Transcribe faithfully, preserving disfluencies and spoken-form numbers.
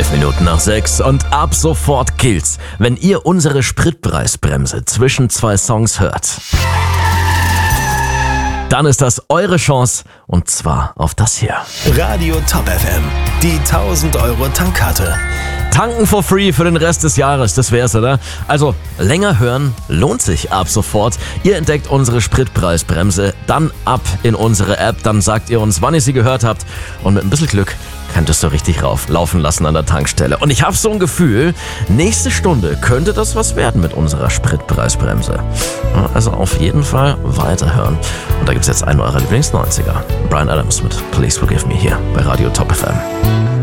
Elf Minuten nach sechs und ab sofort gilt's, wenn ihr unsere Spritpreisbremse zwischen zwei Songs hört. Dann ist das eure Chance und zwar auf das hier. Radio Top F M, die tausend Euro Tankkarte. Tanken for free für den Rest des Jahres, das wär's, oder? Also länger hören lohnt sich ab sofort. Ihr entdeckt unsere Spritpreisbremse, dann ab in unsere App, dann sagt ihr uns, wann ihr sie gehört habt und mit ein bisschen Glück könnt ihr es so richtig rauf, laufen lassen an der Tankstelle. Und ich habe so ein Gefühl, nächste Stunde könnte das was werden mit unserer Spritpreisbremse. Also auf jeden Fall weiterhören. Und da gibt's jetzt einen eurer Lieblings-neunziger. Bryan Adams mit Please Forgive Me hier bei Radio Top F M.